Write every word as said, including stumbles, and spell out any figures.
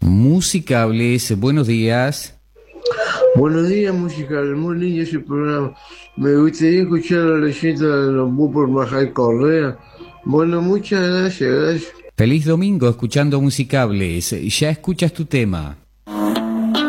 Musicables, buenos días. Buenos días, musical. Muy lindo ese programa. Me gustaría escuchar la leyenda de los por Majal Correa. Bueno, muchas gracias, gracias. Feliz domingo escuchando Musicables. Ya escuchas tu tema.